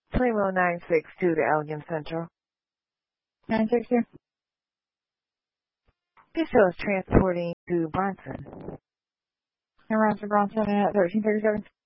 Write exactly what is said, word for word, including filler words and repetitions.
Primo nine six two to Elgin Central. nine six two. This show is transporting to Bronson. And Roger Bronson at thirteen thirty-seven.